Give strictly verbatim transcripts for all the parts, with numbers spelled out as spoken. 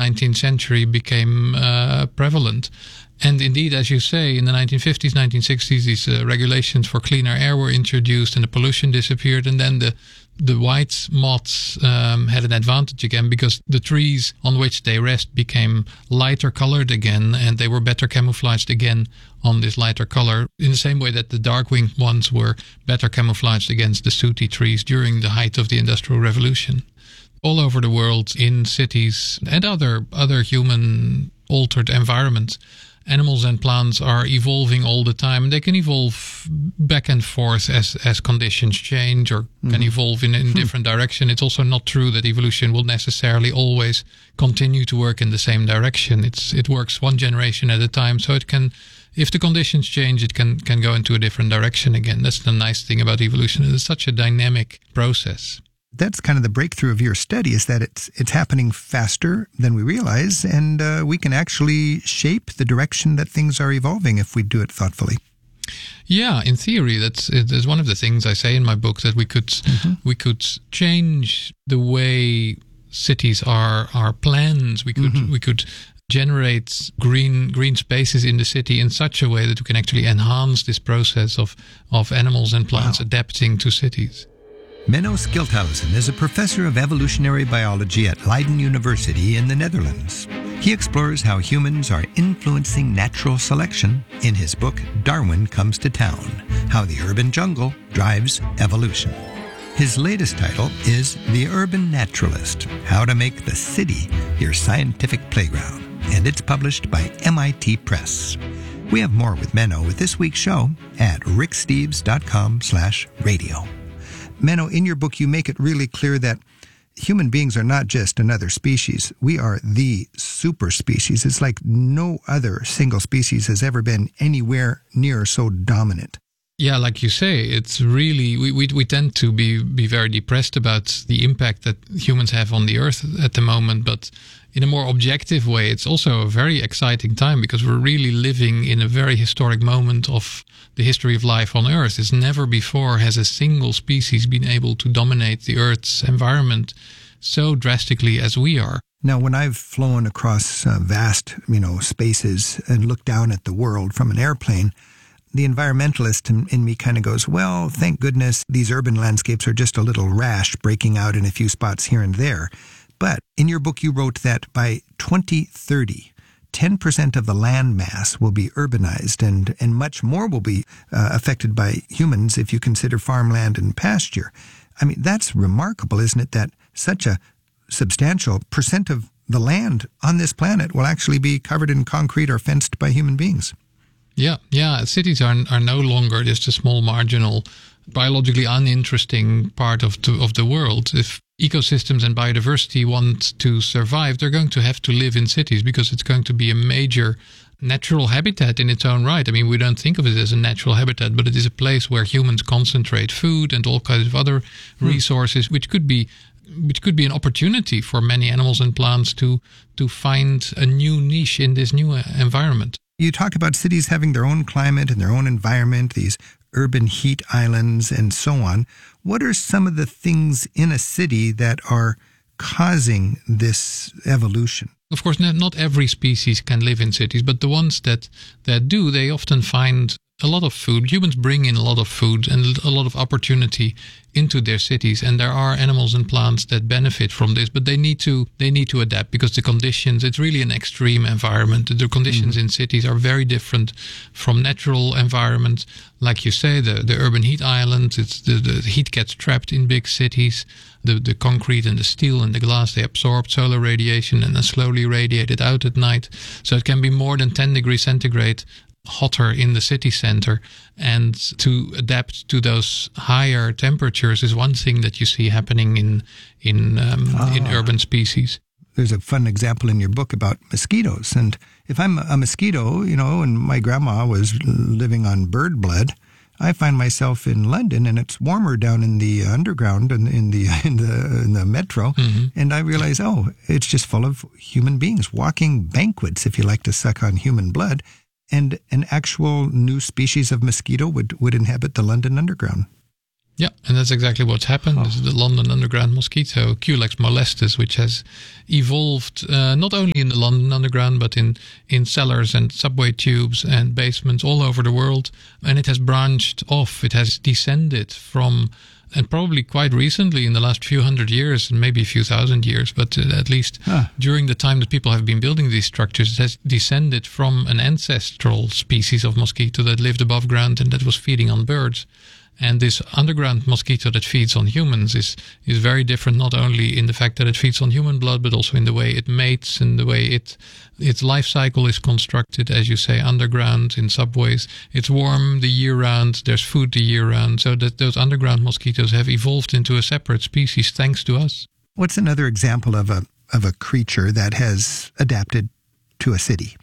nineteenth century became uh, prevalent. And indeed, as you say, in the nineteen fifties, nineteen sixties, these uh, regulations for cleaner air were introduced and the pollution disappeared. And then the the white moths um, had an advantage again because the trees on which they rest became lighter colored again, and they were better camouflaged again on this lighter color, in the same way that the dark-winged ones were better camouflaged against the sooty trees during the height of the Industrial Revolution. All over the world, in cities and other other human-altered environments, animals and plants are evolving all the time. They can evolve back and forth as, as conditions change, or mm. can evolve in a different direction. It's also not true that evolution will necessarily always continue to work in the same direction. It's it works one generation at a time, so it can, if the conditions change, it can, can go into a different direction again. That's the nice thing about evolution. It's such a dynamic process. That's kind of the breakthrough of your study, is that it's it's happening faster than we realize, and uh, we can actually shape the direction that things are evolving if we do it thoughtfully. Yeah, in theory, that's that's one of the things I say in my book, that we could mm-hmm. we could change the way cities are are planned. We could mm-hmm. we could generate green green spaces in the city in such a way that we can actually enhance this process of of animals and plants wow. adapting to cities. Menno Schildhuisen is a professor of evolutionary biology at Leiden University in the Netherlands. He explores how humans are influencing natural selection in his book, Darwin Comes to Town: How the Urban Jungle Drives Evolution. His latest title is The Urban Naturalist: How to Make the City Your Scientific Playground, and it's published by M I T Press. We have more with Menno with this week's show at ricksteves.com slash radio. Menno, in your book, you make it really clear that human beings are not just another species. We are the super species. It's like no other single species has ever been anywhere near so dominant. Yeah, like you say, it's really, we, we, we tend to be, be very depressed about the impact that humans have on the earth at the moment. But in a more objective way, it's also a very exciting time because we're really living in a very historic moment of the history of life on Earth. It's never before has a single species been able to dominate the Earth's environment so drastically as we are. Now, when I've flown across uh, vast, you know, spaces and looked down at the world from an airplane, the environmentalist in, in me kind of goes, well, thank goodness these urban landscapes are just a little rash breaking out in a few spots here and there. But in your book, you wrote that by twenty thirty, ten percent of the land mass will be urbanized, and, and much more will be uh, affected by humans if you consider farmland and pasture. I mean, that's remarkable, isn't it, that such a substantial percent of the land on this planet will actually be covered in concrete or fenced by human beings. Yeah, yeah. Cities are are no longer just a small, marginal, biologically uninteresting part of the, of the world. If ecosystems and biodiversity want to survive, they're going to have to live in cities because it's going to be a major natural habitat in its own right. I mean, we don't think of it as a natural habitat, but it is a place where humans concentrate food and all kinds of other resources, which could be which could be an opportunity for many animals and plants to to find a new niche in this new environment. You talk about cities having their own climate and their own environment, these urban heat islands and so on. What are some of the things in a city that are causing this evolution? Of course, not every species can live in cities, but the ones that, that do, they often find a lot of food. Humans bring in a lot of food and a lot of opportunity into their cities, and there are animals and plants that benefit from this, but they need to they need to adapt because the conditions, it's really an extreme environment. The conditions mm-hmm. in cities are very different from natural environments. Like you say, the, the urban heat islands, it's the, the heat gets trapped in big cities. The, the concrete and the steel and the glass, they absorb solar radiation and then slowly radiate it out at night. So it can be more than ten degrees centigrade hotter in the city center, and to adapt to those higher temperatures is one thing that you see happening in in um, ah. in urban species. There's a fun example in your book about mosquitoes, and if I'm a mosquito, you know, and my grandma was living on bird blood, I find myself in London and it's warmer down in the underground and in the in the in the metro, mm-hmm. and I realize, oh, it's just full of human beings, walking banquets, if you like to suck on human blood. And an actual new species of mosquito would, would inhabit the London Underground. Yeah, and that's exactly what's happened. Oh. This is the London Underground mosquito, Culex molestus, which has evolved uh, not only in the London Underground, but in, in cellars and subway tubes and basements all over the world. And it has branched off. It has descended from, and probably quite recently in the last few hundred years, and maybe a few thousand years, but uh, at least huh. during the time that people have been building these structures, it has descended from an ancestral species of mosquito that lived above ground and that was feeding on birds. And this underground mosquito that feeds on humans is, is very different, not only in the fact that it feeds on human blood, but also in the way it mates and the way it its life cycle is constructed, as you say, underground in subways. It's warm the year round, there's food the year round, so that those underground mosquitoes have evolved into a separate species thanks to us. What's another example of a of a creature that has adapted to a city?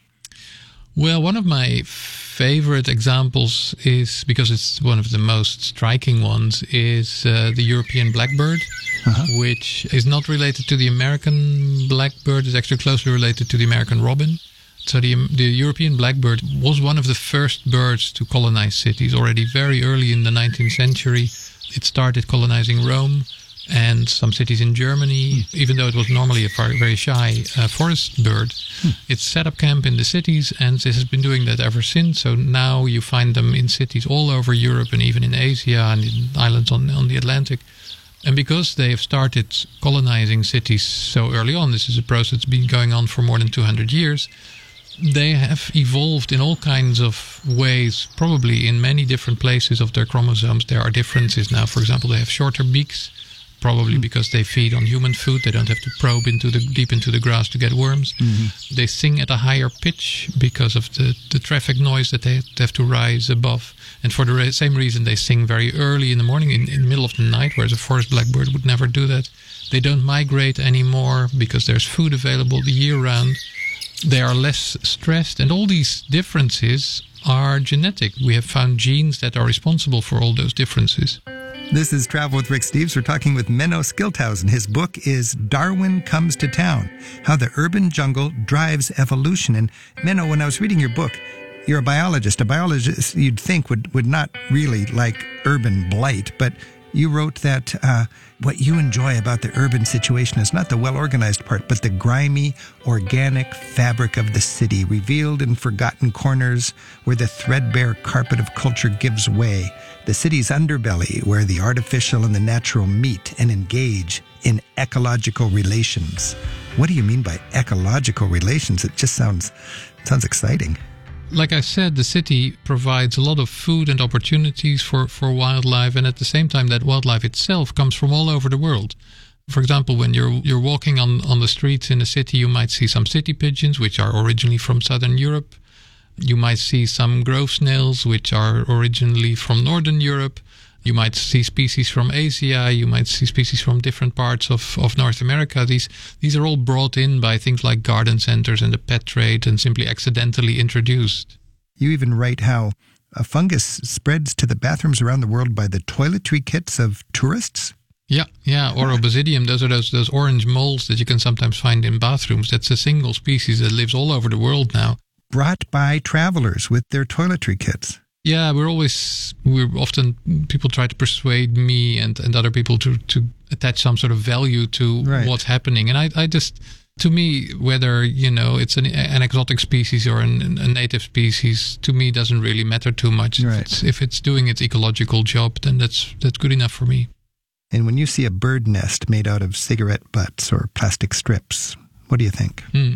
Well, one of my favorite examples is, because it's one of the most striking ones, is uh, the European blackbird, uh-huh. which is not related to the American blackbird. It's actually closely related to the American robin. So the, the European blackbird was one of the first birds to colonize cities already very early in the nineteenth century. It started colonizing Rome and some cities in Germany, even though it was normally a far, very shy uh, forest bird. Hmm. It set up camp in the cities, and it has been doing that ever since. So now you find them in cities all over Europe and even in Asia and in islands on, on the Atlantic. And because they have started colonizing cities so early on, this is a process that's been going on for more than two hundred years, they have evolved in all kinds of ways, probably in many different places of their chromosomes. There are differences now. For example, they have shorter beaks, probably because they feed on human food. They don't have to probe into the deep into the grass to get worms. Mm-hmm. They sing at a higher pitch because of the, the traffic noise that they have to rise above. And for the re- same reason, they sing very early in the morning, in, in the middle of the night, whereas a forest blackbird would never do that. They don't migrate anymore because there's food available the year round. They are less stressed, and all these differences are genetic. We have found genes that are responsible for all those differences. This is Travel with Rick Steves. We're talking with Menno Schilthausen. His book is Darwin Comes to Town, How the Urban Jungle Drives Evolution. And Menno, when I was reading your book, you're a biologist. A biologist, you'd think, would, would not really like urban blight, but you wrote that uh, what you enjoy about the urban situation is not the well-organized part, but the grimy, organic fabric of the city, revealed in forgotten corners where the threadbare carpet of culture gives way, the city's underbelly where the artificial and the natural meet and engage in ecological relations. What do you mean by ecological relations? It just sounds sounds exciting. Like I said, the city provides a lot of food and opportunities for, for wildlife, and at the same time that wildlife itself comes from all over the world. For example, when you're you're walking on, on the streets in a city, you might see some city pigeons, which are originally from southern Europe. You might see some grove snails, which are originally from northern Europe. You might see species from Asia. You might see species from different parts of, of North America. These these are all brought in by things like garden centers and the pet trade and simply accidentally introduced. You even write how a fungus spreads to the bathrooms around the world by the toiletry kits of tourists. Yeah, yeah, Orobasidium. Those are those those orange molds that you can sometimes find in bathrooms. That's a single species that lives all over the world now. Brought by travelers with their toiletry kits. Yeah, we're always, we're often, people try to persuade me and, and other people to, to attach some sort of value to right. what's happening. And I, I just, to me, whether, you know, it's an, an exotic species or an, a native species, to me doesn't really matter too much. Right. If, it's, if it's doing its ecological job, then that's that's good enough for me. And when you see a bird nest made out of cigarette butts or plastic strips, what do you think? Hmm.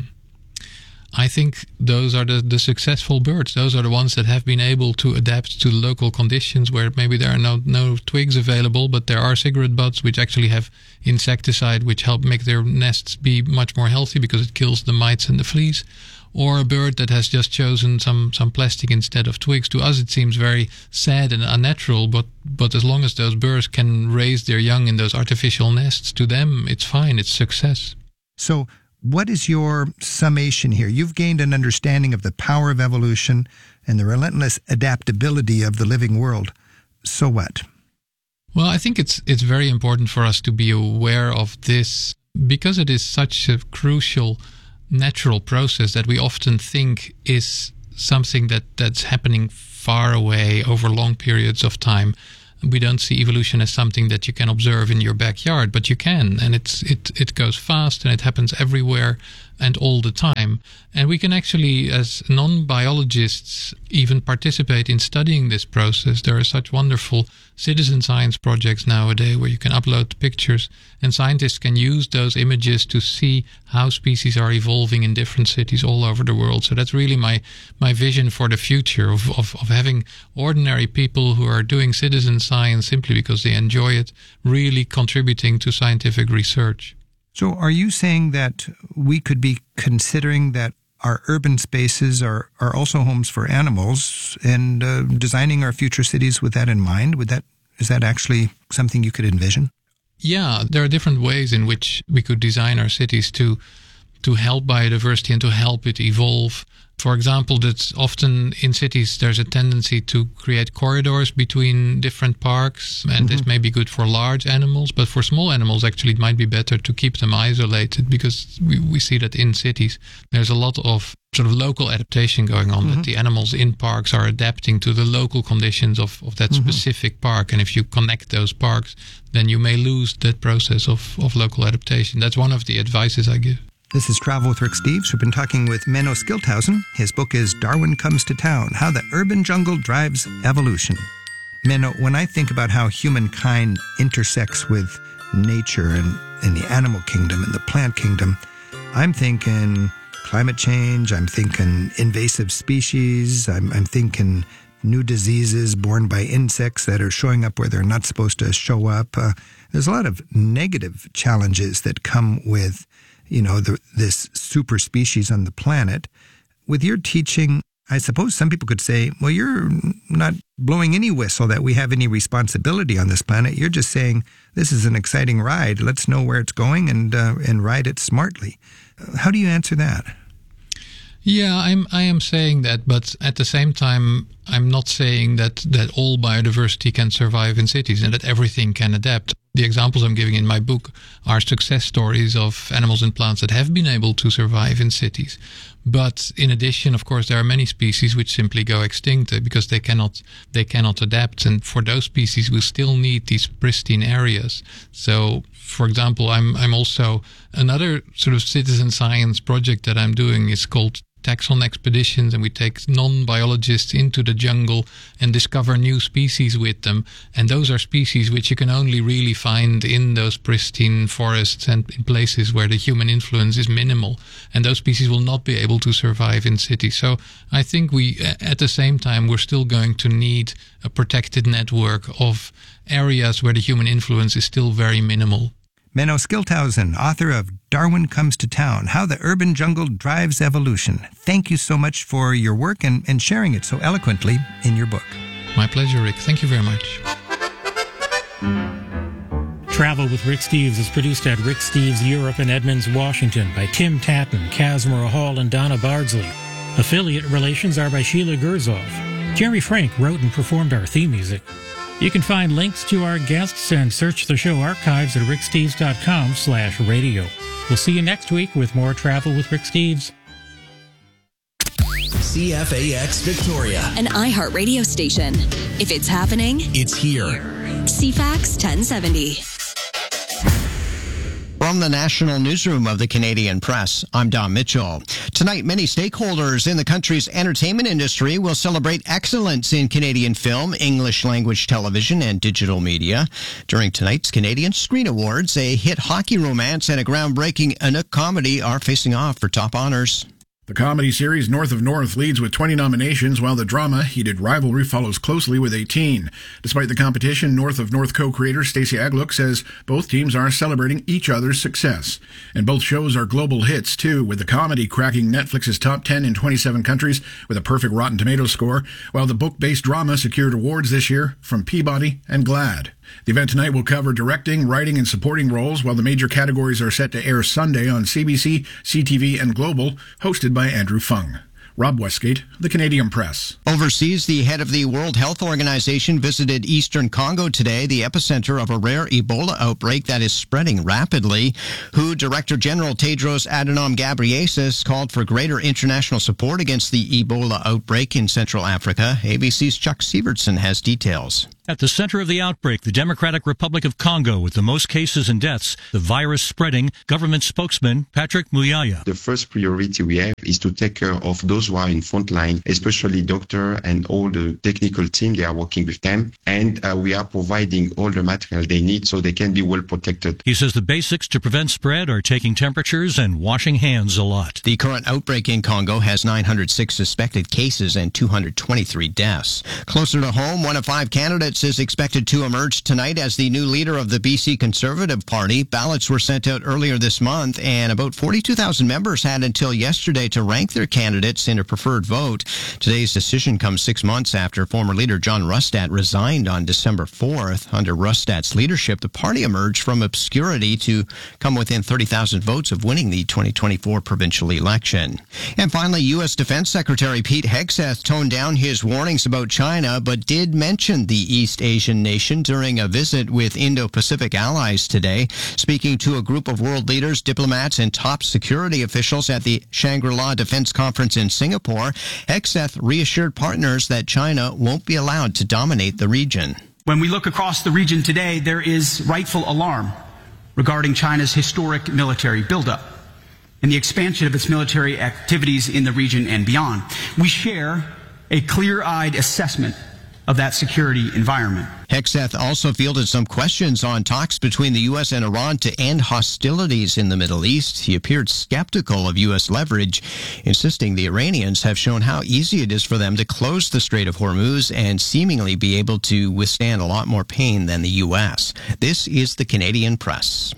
I think those are the, the successful birds. Those are the ones that have been able to adapt to local conditions where maybe there are no, no twigs available, but there are cigarette butts which actually have insecticide which help make their nests be much more healthy because it kills the mites and the fleas. Or a bird that has just chosen some, some plastic instead of twigs. To us it seems very sad and unnatural, but, but as long as those birds can raise their young in those artificial nests, to them it's fine, it's success. So what is your summation here? You've gained an understanding of the power of evolution and the relentless adaptability of the living world. So what? Well, I think it's it's very important for us to be aware of this because it is such a crucial natural process that we often think is something that, that's happening far away over long periods of time. We don't see evolution as something that you can observe in your backyard, but you can, and it's it it goes fast and it happens everywhere and all the time. And we can actually, as non-biologists, even participate in studying this process. There are such wonderful citizen science projects nowadays where you can upload pictures and scientists can use those images to see how species are evolving in different cities all over the world. So that's really my my vision for the future of, of, of having ordinary people who are doing citizen science simply because they enjoy it, really contributing to scientific research. So are you saying that we could be considering that our urban spaces are, are also homes for animals and uh, designing our future cities with that in mind? Would that is that actually something you could envision? Yeah, there are different ways in which we could design our cities to to help biodiversity and to help it evolve. For example, that's often in cities there's a tendency to create corridors between different parks, and mm-hmm. this may be good for large animals, but for small animals actually it might be better to keep them isolated, because we, we see that in cities there's a lot of sort of local adaptation going on, mm-hmm. that the animals in parks are adapting to the local conditions of, of that mm-hmm. specific park, and if you connect those parks then you may lose that process of, of local adaptation. That's one of the advices I give. This is Travel with Rick Steves. We've been talking with Menno Schilthausen. His book is Darwin Comes to Town, How the Urban Jungle Drives Evolution. Menno, when I think about how humankind intersects with nature and, and the animal kingdom and the plant kingdom, I'm thinking climate change, I'm thinking invasive species, I'm, I'm thinking new diseases borne by insects that are showing up where they're not supposed to show up. Uh, there's a lot of negative challenges that come with you know, the, this super species on the planet. With your teaching, I suppose some people could say, well, you're not blowing any whistle that we have any responsibility on this planet. You're just saying, this is an exciting ride. Let's know where it's going and uh, and ride it smartly. How do you answer that? Yeah, I'm I am saying that, but at the same time, I'm not saying that, that all biodiversity can survive in cities and that everything can adapt. The examples I'm giving in my book are success stories of animals and plants that have been able to survive in cities. But in addition, of course, there are many species which simply go extinct because they cannot they cannot adapt. And for those species, we still need these pristine areas. So, for example, I'm I'm also another sort of citizen science project that I'm doing is called Taxon Expeditions, and we take non-biologists into the jungle and discover new species with them. And those are species which you can only really find in those pristine forests and in places where the human influence is minimal. And those species will not be able to survive in cities. So I think we, at the same time, we're still going to need a protected network of areas where the human influence is still very minimal. Menno Schilthausen, author of Darwin Comes to Town, How the Urban Jungle Drives Evolution. Thank you so much for your work and, and sharing it so eloquently in your book. My pleasure, Rick. Thank you very much. Travel with Rick Steves is produced at Rick Steves Europe in Edmonds, Washington by Tim Tatton, Kazmira Hall, and Donna Bardsley. Affiliate relations are by Sheila Gerzov. Jerry Frank wrote and performed our theme music. You can find links to our guests and search the show archives at ricksteves.com slash radio. We'll see you next week with more Travel with Rick Steves. C F A X Victoria, an iHeart radio station. If it's happening, it's here. C FAX ten seventy. From the National Newsroom of the Canadian Press, I'm Don Mitchell. Tonight, many stakeholders in the country's entertainment industry will celebrate excellence in Canadian film, English language television, and digital media. During tonight's Canadian Screen Awards, a hit hockey romance and a groundbreaking Inuk comedy are facing off for top honors. The comedy series North of North leads with twenty nominations, while the drama Heated Rivalry follows closely with eighteen. Despite the competition, North of North co-creator Stacey Agluk says both teams are celebrating each other's success. And both shows are global hits, too, with the comedy cracking Netflix's top ten in twenty-seven countries with a perfect Rotten Tomatoes score, while the book-based drama secured awards this year from Peabody and GLAAD. The event tonight will cover directing, writing, and supporting roles, while the major categories are set to air Sunday on C B C, C T V, and Global, hosted by Andrew Fung. Rob Westgate, The Canadian Press. Overseas, the head of the World Health Organization visited eastern Congo today, the epicenter of a rare Ebola outbreak that is spreading rapidly. W H O Director General Tedros Adhanom Ghebreyesus called for greater international support against the Ebola outbreak in Central Africa. A B C's Chuck Sievertson has details. At the center of the outbreak, the Democratic Republic of Congo, with the most cases and deaths, the virus spreading, government spokesman Patrick Muyaya. The first priority we have is to take care of those who are in front line, especially doctor and all the technical team. They are working with them, and uh, we are providing all the material they need so they can be well protected. He says the basics to prevent spread are taking temperatures and washing hands a lot. The current outbreak in Congo has nine hundred six suspected cases and two hundred twenty-three deaths. Closer to home, one of five candidates is expected to emerge tonight as the new leader of the B C Conservative Party. Ballots were sent out earlier this month, and about forty-two thousand members had until yesterday to rank their candidates in a preferred vote. Today's decision comes six months after former leader John Rustad resigned on December fourth. Under Rustad's leadership, the party emerged from obscurity to come within thirty thousand votes of winning the twenty twenty-four provincial election. And finally, U S Defense Secretary Pete Hegseth toned down his warnings about China, but did mention the East Asian nation during a visit with Indo-Pacific allies today. Speaking to a group of world leaders, diplomats, and top security officials at the Shangri-La Defense Conference in Singapore, Hegseth reassured partners that China won't be allowed to dominate the region. When we look across the region today, there is rightful alarm regarding China's historic military buildup and the expansion of its military activities in the region and beyond. We share a clear-eyed assessment of that security environment. Hegseth also fielded some questions on talks between the U S and Iran to end hostilities in the Middle East. He appeared skeptical of U S leverage, insisting the Iranians have shown how easy it is for them to close the Strait of Hormuz and seemingly be able to withstand a lot more pain than the U S. This is the Canadian Press.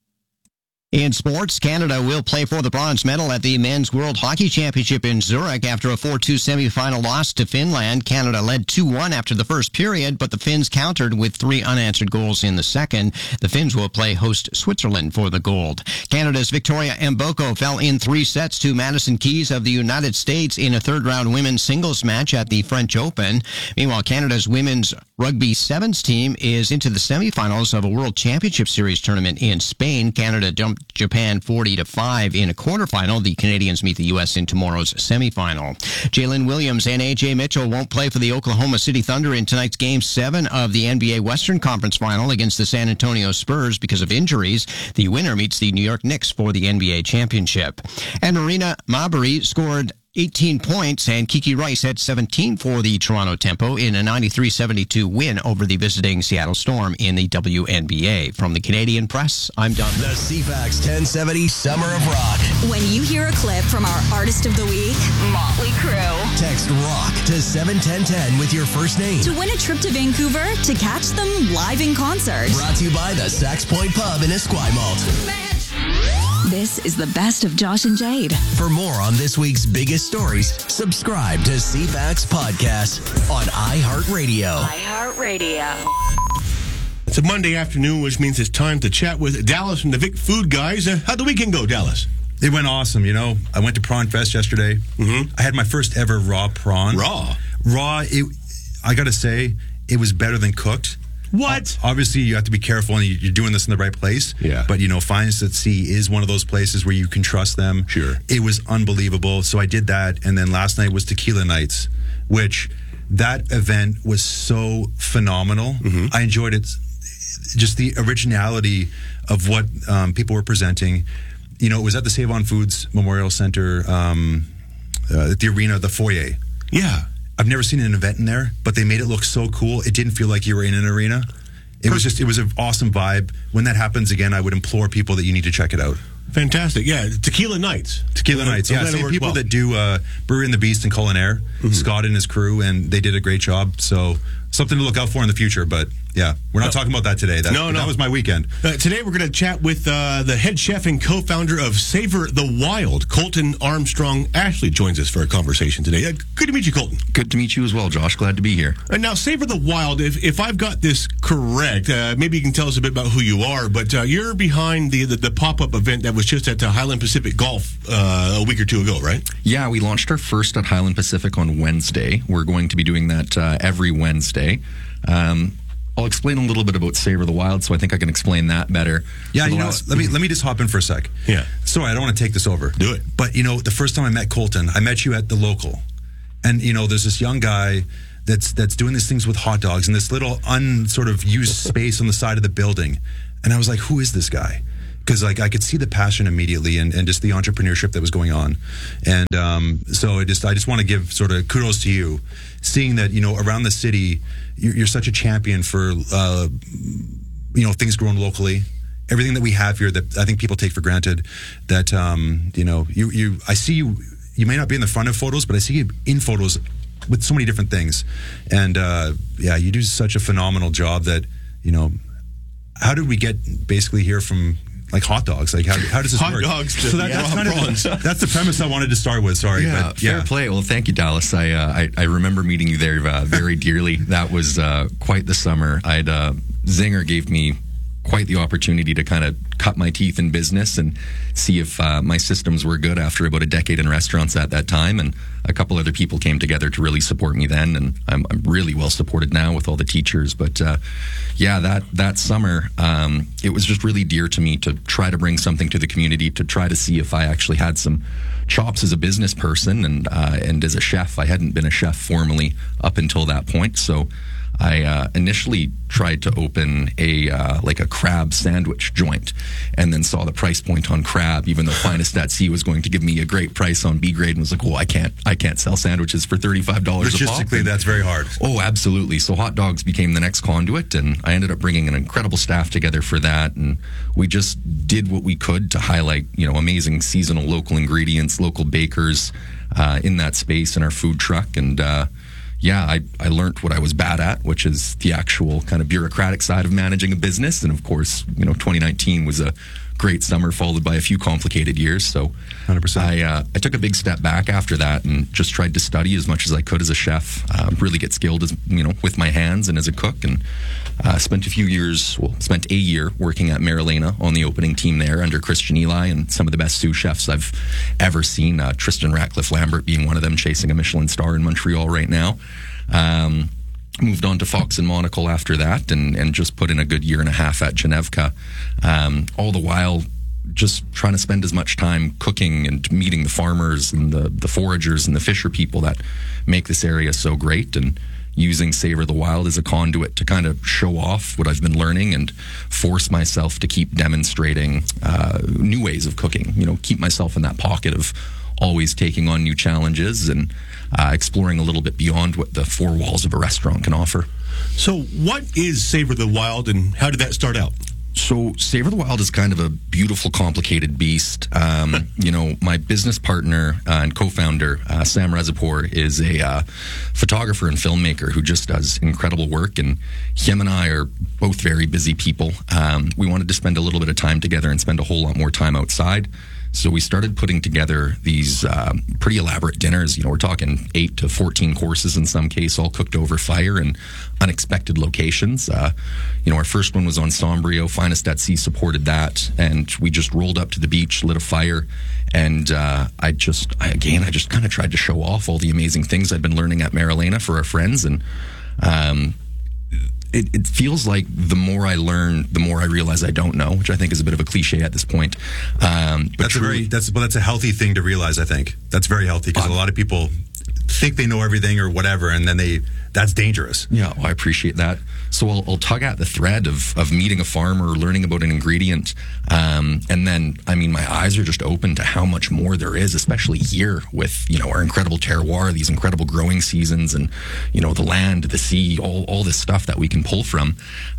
In sports, Canada will play for the bronze medal at the Men's World Hockey Championship in Zurich after a four two semifinal loss to Finland. Canada led two one after the first period, but the Finns countered with three unanswered goals in the second. The Finns will play host Switzerland for the gold. Canada's Victoria Mboko fell in three sets to Madison Keys of the United States in a third-round women's singles match at the French Open. Meanwhile, Canada's women's rugby sevens team is into the semifinals of a World Championship Series tournament in Spain. Canada jumped Japan forty to five in a quarterfinal. The Canadians meet the U S in tomorrow's semifinal. Jalen Williams and A J Mitchell won't play for the Oklahoma City Thunder in tonight's Game seven of the N B A Western Conference Final against the San Antonio Spurs because of injuries. The winner meets the New York Knicks for the N B A championship. And Marina Mabury scored eighteen points, and Kiki Rice had seventeen for the Toronto Tempo in a ninety-three seventy-two win over the visiting Seattle Storm in the W N B A. From the Canadian Press, I'm Don. The C FAX ten seventy Summer of Rock. When you hear a clip from our Artist of the Week, Motley Crue. Text ROCK to seven ten ten with your first name. To win a trip to Vancouver to catch them live in concert. Brought to you by the Sax Point Pub in Esquimalt. This is the best of Josh and Jade. For more on this week's biggest stories, subscribe to C FAX Podcast on iHeartRadio. iHeartRadio. It's a Monday afternoon, which means it's time to chat with Dallas from the Vic Food Guys. Uh, how'd the weekend go, Dallas? It went awesome, you know. I went to Prawn Fest yesterday. Mm-hmm. I had my first ever raw prawn. Raw? Raw, it, I got to say, it was better than cooked. What? Obviously, you have to be careful, and you're doing this in the right place. Yeah. But, you know, Finest at Sea is one of those places where you can trust them. Sure. It was unbelievable. So I did that, and then last night was Tequila Nights, which that event was so phenomenal. Mm-hmm. I enjoyed it. Just the originality of what um, people were presenting. You know, it was at the Save On Foods Memorial Center, um, uh, at the arena, the foyer. Yeah. I've never seen an event in there, but they made it look so cool. It didn't feel like you were in an arena. It was just, it was an awesome vibe. When that happens again, I would implore people that you need to check it out. Fantastic. Yeah, Tequila Nights. Tequila I'm Nights, yeah. glad it Same worked people well. that do uh, Brewery and the Beast and Culinaire, Mm-hmm. Scott and his crew, and they did a great job. So something to look out for in the future. But yeah, we're not No. talking about that today. That, No, no. that was my weekend. Uh, today we're going to chat with uh, the head chef and co-founder of Savor the Wild, Colton Armstrong Ashley joins us for a conversation today. Uh, good to meet you, Colton. Good to meet you as well, Josh. Glad to be here. And now, Savor the Wild, if, if I've got this correct, uh, maybe you can tell us a bit about who you are, but uh, you're behind the, the, the pop-up event that was just at uh, Highland Pacific Golf uh, a week or two ago, right? Yeah, we launched our first at Highland Pacific on Wednesday. We're going to be doing that uh, every Wednesday. Um, I'll explain a little bit about Savor the Wild, so I think I can explain that better. Yeah, So the you know, last- let me let me just hop in for a sec. Yeah. Sorry, I don't want to take this over. Do it. But, you know, the first time I met Colton, I met you at the local. And, you know, there's this young guy that's that's doing these things with hot dogs in this little un sort of used space on the side of the building. And I was like, who is this guy? Because like I could see the passion immediately and, and just the entrepreneurship that was going on. And um, so I just I just want to give sort of kudos to you, seeing that, you know, around the city, you're, you're such a champion for, uh, you know, things grown locally. Everything that we have here that I think people take for granted, that, um, you know, you, you I see you, you may not be in the front of photos, but I see you in photos with so many different things. And uh, yeah, you do such a phenomenal job that, you know, how did we get basically here from like hot dogs? Like how, how does this hot work? Hot dogs. To, so that, yeah, that's, kind of, that's the premise I wanted to start with. Sorry. Yeah, but, fair yeah. play. Well, thank you, Dallas. I, uh, I, I remember meeting you there uh, very dearly. That was uh, quite the summer. I'd, uh, Zinger gave me quite the opportunity to kind of cut my teeth in business and see if uh, my systems were good after about a decade in restaurants at that time. And a couple other people came together to really support me then. And I'm, I'm really well supported now with all the teachers. But uh, yeah, that, that summer, um, it was just really dear to me to try to bring something to the community, to try to see if I actually had some chops as a business person and, uh, and as a chef. I hadn't been a chef formally up until that point. So I uh, initially tried to open a uh, like a crab sandwich joint, and then saw the price point on crab. Even though Finest at Sea was going to give me a great price on B grade, and was like, "Oh, I can't, I can't sell sandwiches for thirty-five dollars a pop." Logistically, that's very hard. Oh, absolutely. So hot dogs became the next conduit, and I ended up bringing an incredible staff together for that, and we just did what we could to highlight, you know, amazing seasonal local ingredients, local bakers uh, in that space in our food truck, and. Uh, Yeah, I, I learned what I was bad at, which is the actual kind of bureaucratic side of managing a business. And of course, you know, twenty nineteen was a great summer followed by a few complicated years. So one hundred percent. I, uh, I took a big step back after that and just tried to study as much as I could as a chef, uh, really get skilled as, you know, with my hands and as a cook. And uh, spent a few years, well, spent a year working at Marilena on the opening team there under Christian Eli and some of the best sous chefs I've ever seen. Uh, Tristan Ratcliffe-Lambert being one of them, chasing a Michelin star in Montreal right now. Um, moved on to Fox and Monocle after that, and, and just put in a good year and a half at Genevka. Um, all the while, just trying to spend as much time cooking and meeting the farmers and the, the foragers and the fisher people that make this area so great, and using Savor the Wild as a conduit to kind of show off what I've been learning and force myself to keep demonstrating uh, new ways of cooking. You know, keep myself in that pocket of always taking on new challenges and uh, exploring a little bit beyond what the four walls of a restaurant can offer. So what is Savor the Wild, and how did that start out? So Savor the Wild is kind of a beautiful, complicated beast. Um, you know, my business partner uh, and co-founder, uh, Sam Rezapour, is a uh, photographer and filmmaker who just does incredible work. And him and I are both very busy people. Um, we wanted to spend a little bit of time together and spend a whole lot more time outside. So we started putting together these uh, pretty elaborate dinners. You know, we're talking eight to fourteen courses in some case, all cooked over fire in unexpected locations. Uh, you know, our first one was on Sombrio. Finest at Sea supported that. And we just rolled up to the beach, lit a fire. And uh, I just, I, again, I just kind of tried to show off all the amazing things I'd been learning at Marilena for our friends. And um It, it feels like the more I learn, the more I realize I don't know, which I think is a bit of a cliche at this point. Um, but that's truly, a very that's well, that's a healthy thing to realize. I think that's very healthy because uh, a lot of people think they know everything or whatever, and then they that's dangerous. Yeah, well, I appreciate that. So I'll, I'll tug at the thread of of meeting a farmer, learning about an ingredient, um, and then I mean my eyes are just open to how much more there is, especially here with you know our incredible terroir, these incredible growing seasons, and you know the land, the sea, all all this stuff that we can pull from.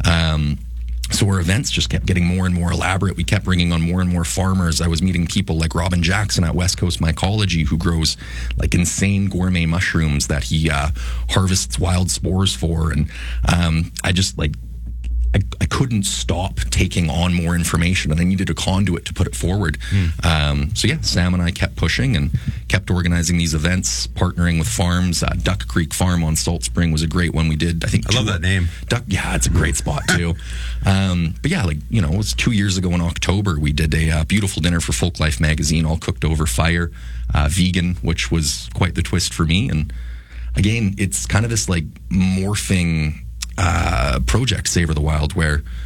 Um, So our events just kept getting more and more elaborate. We kept bringing on more and more farmers. I was meeting people like Robin Jackson at West Coast Mycology, who grows like insane gourmet mushrooms that he uh, harvests wild spores for. And um, I just like, I, I couldn't stop taking on more information, and I needed a conduit to put it forward. Mm. Um, so yeah, Sam and I kept pushing and kept organizing these events, partnering with farms. Uh, Duck Creek Farm on Salt Spring was a great one we did. I think I love that name. Duck, yeah, it's a great spot too. um, but yeah, like you know, it was two years ago in October. We did a uh, beautiful dinner for Folk Life magazine, all cooked over fire, uh, vegan, which was quite the twist for me. And again, it's kind of this like morphing Uh, project, Savor the Wild, where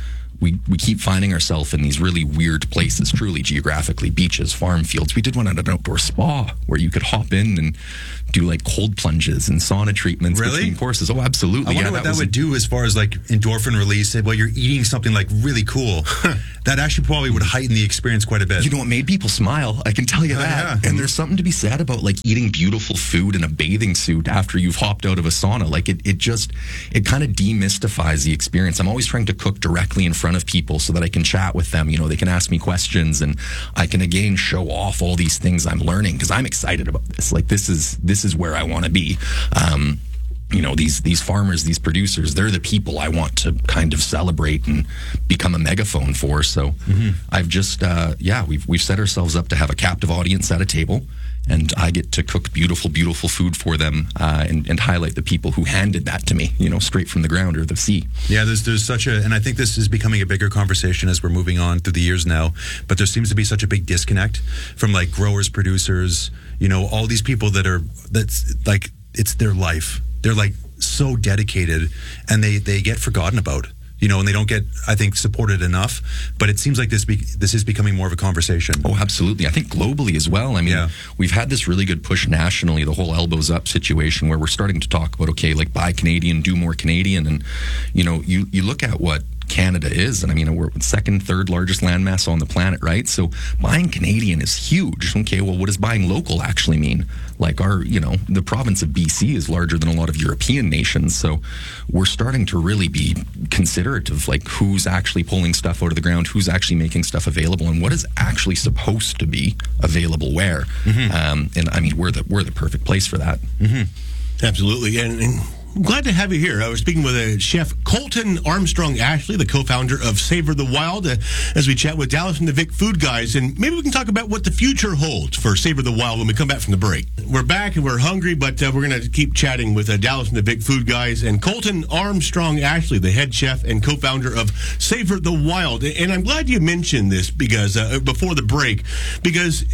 we, we keep finding ourselves in these really weird places, truly geographically, beaches, farm fields. We did one at an outdoor spa where you could hop in and do like cold plunges and sauna treatments really? between courses. Oh, absolutely. I wonder yeah, what that, that would do as far as like endorphin release while you're eating something like really cool. That actually probably would heighten the experience quite a bit. You know what made people smile? I can tell you uh, that. Yeah. And there's something to be said about like eating beautiful food in a bathing suit after you've hopped out of a sauna. Like it, it just, it kind of demystifies the experience. I'm always trying to cook directly in front of people so that I can chat with them. You know, they can ask me questions and I can again show off all these things I'm learning because I'm excited about this. Like this is, this is where I want to be. Um, you know, these these farmers, these producers, they're the people I want to kind of celebrate and become a megaphone for. So mm-hmm. I've just, uh, yeah, we've we've set ourselves up to have a captive audience at a table, and I get to cook beautiful, beautiful food for them uh, and, and highlight the people who handed that to me, you know, straight from the ground or the sea. Yeah, there's there's such a, and I think this is becoming a bigger conversation as we're moving on through the years now, but there seems to be such a big disconnect from like growers, producers, you know, all these people that are, that's like, it's their life. They're like so dedicated and they, they get forgotten about, you know, and they don't get, I think, supported enough. But it seems like this be, this is becoming more of a conversation. Oh, absolutely. I think globally as well. I mean, yeah. we've had this really good push nationally, the whole elbows up situation where we're starting to talk about, okay, like buy Canadian, do more Canadian. And, you know, you, you look at what Canada is, and I mean, we're second, third largest landmass on the planet, right? So buying Canadian is huge. Okay, well, what does buying local actually mean? Like our, you know, the province of B C is larger than a lot of European nations, so we're starting to really be considerate of like who's actually pulling stuff out of the ground, who's actually making stuff available, and what is actually supposed to be available where. Mm-hmm. Um, and I mean, we're the we're the perfect place for that. Mm-hmm. Absolutely, and. and I'm glad to have you here. I was speaking with uh, Chef Colton Armstrong Ashley, the co-founder of Savor the Wild, uh, as we chat with Dallas and the Vic Food Guys. And maybe we can talk about what the future holds for Savor the Wild when we come back from the break. We're back and we're hungry, but uh, we're going to keep chatting with uh, Dallas and the Vic Food Guys and Colton Armstrong Ashley, the head chef and co-founder of Savor the Wild. And I'm glad you mentioned this because uh, before the break, because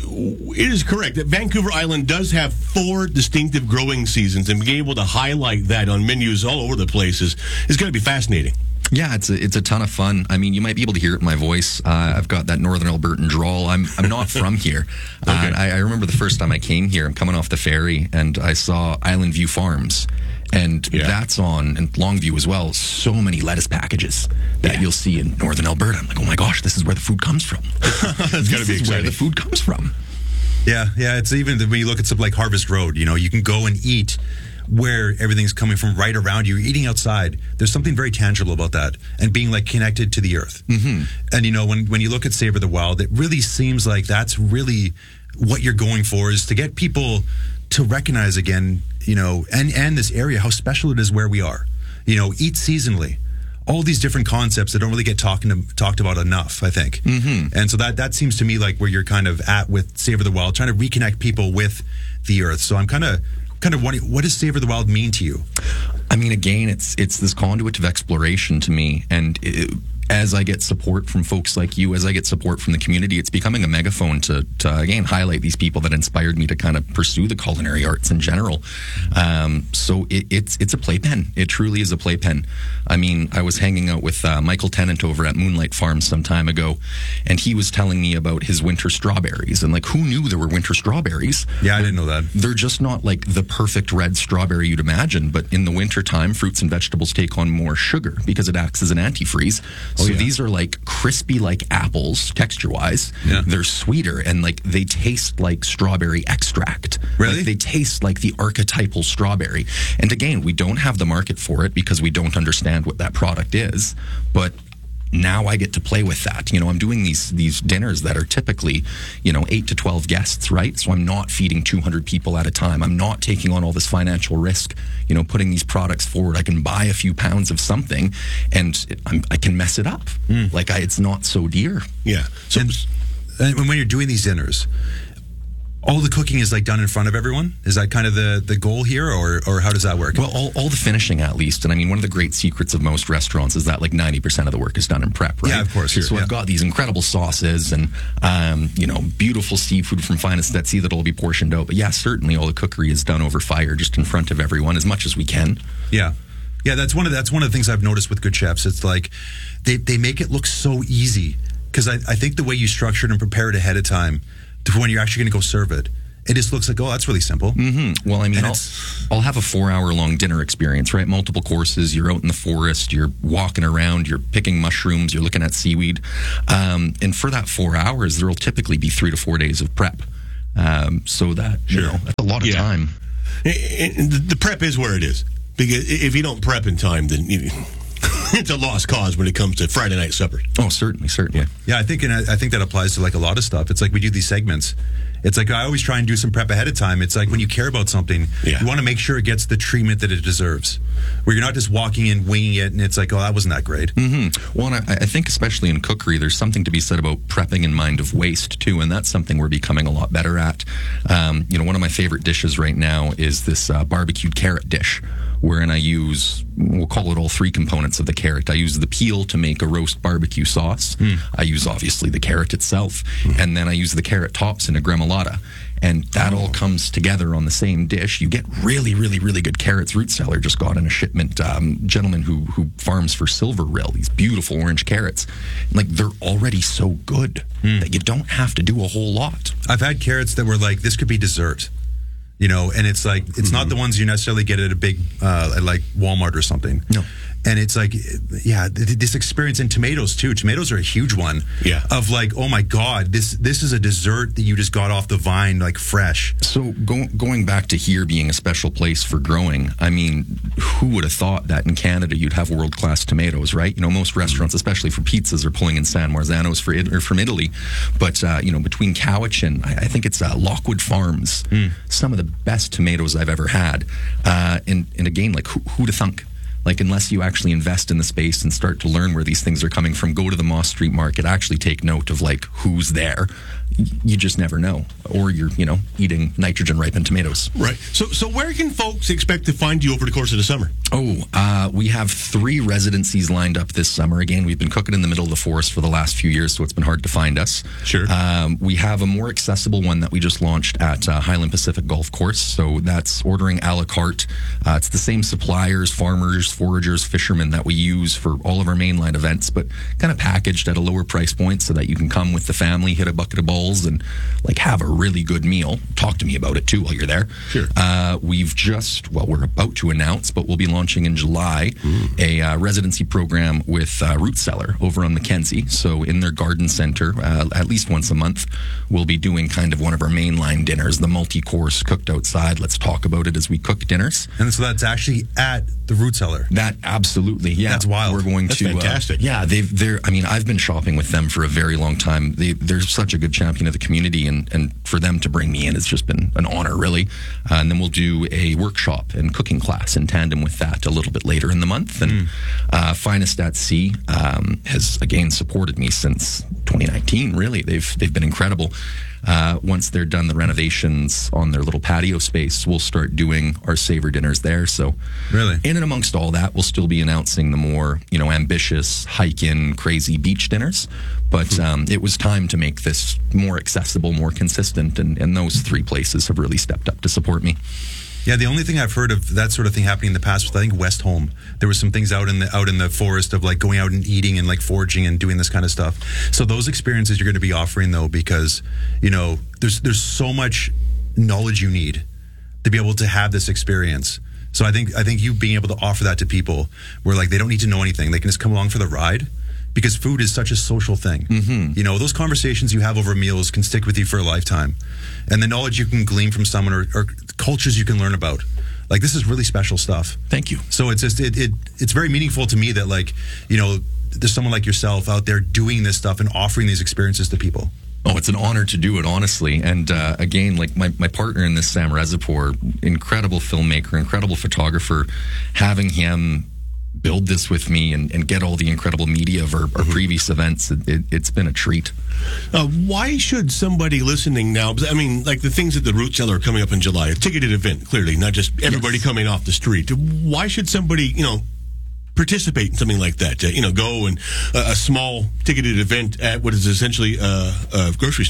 it is correct that Vancouver Island does have four distinctive growing seasons, and being able to highlight that on menus all over the places is going to be fascinating. Yeah, it's a, it's a ton of fun. I mean, you might be able to hear it in my voice. Uh, I've got that Northern Albertan drawl. I'm I'm not from here. Okay. Uh, I, I remember the first time I came here, I'm coming off the ferry, and I saw Island View Farms. And yeah. that's on and Longview as well. So many lettuce packages that yeah. you'll see in Northern Alberta. I'm like, oh my gosh, this is where the food comes from. That's got to be exciting. Where the food comes from. Yeah, yeah. It's even when you look at something like Harvest Road, you know, you can go and eat where everything's coming from right around you. You're eating outside. There's something very tangible about that and being like connected to the earth. Mm-hmm. And, you know, when, when you look at Savor the Wild, it really seems like that's really what you're going for, is to get people to recognize again, you know, and, and this area, how special it is where we are. You know, eat seasonally. All these different concepts that don't really get talking to, talked about enough, I think. Mm-hmm. And so that, that seems to me like where you're kind of at with Savor the Wild, trying to reconnect people with the earth. So I'm kind of kind of wondering, what does Savor the Wild mean to you? I mean, again, it's it's this conduit of exploration to me. And it, as I get support from folks like you, as I get support from the community, it's becoming a megaphone to, to again, highlight these people that inspired me to kind of pursue the culinary arts in general. Um, so it, it's it's a playpen. It truly is a playpen. I mean, I was hanging out with uh, Michael Tennant over at Moonlight Farms some time ago, and he was telling me about his winter strawberries. And like, who knew there were winter strawberries? Yeah, I didn't know that. They're just not like the perfect red strawberry you'd imagine, but in the winter time, fruits and vegetables take on more sugar because it acts as an antifreeze. So oh, yeah. these are like crispy like apples, texture-wise. Yeah. They're sweeter, and like they taste like strawberry extract. Really? Like, they taste like the archetypal strawberry. And again, we don't have the market for it because we don't understand what that product is. But now I get to play with that. You know, I'm doing these these dinners that are typically, you know, eight to twelve guests, right? So I'm not feeding two hundred people at a time. I'm not taking on all this financial risk, you know, putting these products forward. I can buy a few pounds of something and it, I'm, I can mess it up. Mm. Like, I, it's not so dear. Yeah. So, and, and when you're doing these dinners, all the cooking is like done in front of everyone? Is that kind of the, the goal here, or or how does that work? Well, all, all the finishing at least. And I mean, one of the great secrets of most restaurants is that like ninety percent of the work is done in prep, right? Yeah, of course. Here, so yeah. I've got these incredible sauces and, um, you know, beautiful seafood from Finest at Sea that'll be portioned out. But yeah, certainly all the cookery is done over fire just in front of everyone as much as we can. Yeah. Yeah, that's one of that's one of the things I've noticed with good chefs. It's like they, they make it look so easy because I, I think the way you structure it and prepare it ahead of time to when you're actually going to go serve it, it just looks like, oh, that's really simple. Mm-hmm. Well, I mean, I'll, I'll have a four-hour-long dinner experience, right? Multiple courses. You're out in the forest. You're walking around. You're picking mushrooms. You're looking at seaweed. Um, and for that four hours, there will typically be three to four days of prep. Um, so that, you know, that's a lot of Yeah. time. And the the prep is where it is. Because if you don't prep in time, then you, it's a lost cause when it comes to Friday night supper. Oh, certainly, certainly. Yeah, I think and I, I think that applies to like a lot of stuff. It's like we do these segments. It's like I always try and do some prep ahead of time. It's like when you care about something, Yeah. you want to make sure it gets the treatment that it deserves. Where you're not just walking in, winging it, and it's like, oh, that wasn't that great. Mm-hmm. Well, and I, I think especially in cookery, there's something to be said about prepping in mind of waste, too, and that's something we're becoming a lot better at. Um, you know, one of my favorite dishes right now is this uh, barbecued carrot dish, wherein I use, we'll call it all three components of the carrot. I use the peel to make a roast barbecue sauce. Mm. I use, obviously, the carrot itself, mm. and then I use the carrot tops in a gremolata. And that all comes together on the same dish. You get really, really, really good carrots. Root Cellar just got in a shipment. Um, gentleman who who farms for Silver Rill, these beautiful orange carrots. Like, they're already so good mm. that you don't have to do a whole lot. I've had carrots that were like, this could be dessert. You know, and it's like, it's mm-hmm. not the ones you necessarily get at a big, uh, at like Walmart or something. No. And it's like, yeah, th- this experience in tomatoes too. Tomatoes are a huge one. Yeah. Of like, oh my God, this this is a dessert that you just got off the vine, like fresh. So go, going back to here being a special place for growing, I mean, who would have thought that in Canada you'd have world-class tomatoes, right? You know, most restaurants, especially for pizzas, are pulling in San Marzanos for it, or from Italy. But, uh, you know, between Cowichan, I, I think it's uh, Lockwood Farms, mm. some of the best tomatoes I've ever had. Uh, and, and again, like, who, who'd have thunk? Like, unless you actually invest in the space and start to learn where these things are coming from, go to the Moss Street Market, actually take note of, like, who's there. You just never know. Or you're, you know, eating nitrogen-ripened tomatoes. Right. So so where can folks expect to find you over the course of the summer? Oh, uh, we have three residencies lined up this summer. Again, we've been cooking in the middle of the forest for the last few years, so it's been hard to find us. Sure. Um, we have a more accessible one that we just launched at uh, Highland Pacific Golf Course. So that's ordering a la carte. Uh, it's the same suppliers, farmers, foragers, fishermen that we use for all of our mainline events, but kind of packaged at a lower price point so that you can come with the family, hit a bucket of bowls, and like have a really good meal. Talk to me about it too while you're there. Sure. Uh, we've just, well, we're about to announce, but we'll be launching in July mm. a uh, residency program with uh, Root Cellar over on Mackenzie. So in their garden center, uh, at least once a month, we'll be doing kind of one of our mainline dinners, the multi-course cooked outside. Let's talk about it as we cook dinners. And so that's actually at the Root Cellar. That absolutely, yeah. That's wild. We're going That's to fantastic. Uh, yeah, they've they're. I mean, I've been shopping with them for a very long time. They they're such a good champion of the community, and and for them to bring me in has just been an honor, really. Uh, and then we'll do a workshop and cooking class in tandem with that a little bit later in the month. And mm. uh, Finest at Sea um, has again supported me since twenty nineteen. Really, they've they've been incredible. Uh, once they're done the renovations on their little patio space, we'll start doing our Savor dinners there. So, really, in and amongst all that, we'll still be announcing the more, you know, ambitious, hike-in, crazy beach dinners. But um, it was time to make this more accessible, more consistent, and, and those three places have really stepped up to support me. Yeah, the only thing I've heard of that sort of thing happening in the past was, I think, Westholme. There was some things out in the out in the forest of like going out and eating and like foraging and doing this kind of stuff. So those experiences you're going to be offering, though, because, you know, there's there's so much knowledge you need to be able to have this experience. So I think I think you being able to offer that to people where like they don't need to know anything, they can just come along for the ride. Because food is such a social thing. Mm-hmm. You know, those conversations you have over meals can stick with you for a lifetime. And the knowledge you can glean from someone or, or cultures you can learn about. Like, this is really special stuff. Thank you. So it's just, it, it it's very meaningful to me that, like, you know, there's someone like yourself out there doing this stuff and offering these experiences to people. Oh, it's an honor to do it, honestly. And uh, again, like my, my partner in this, Sam Reservoir, incredible filmmaker, incredible photographer, having him build this with me and, and get all the incredible media of our, our mm-hmm. previous events, it, it, it's been a treat. Uh, why should somebody listening now, I mean, like the things at the Root Cellar are coming up in July, a ticketed event, clearly, not just everybody yes. coming off the street. Why should somebody, you know, participate in something like that? Uh, you know, go and uh, a small ticketed event at what is essentially a, a grocery store.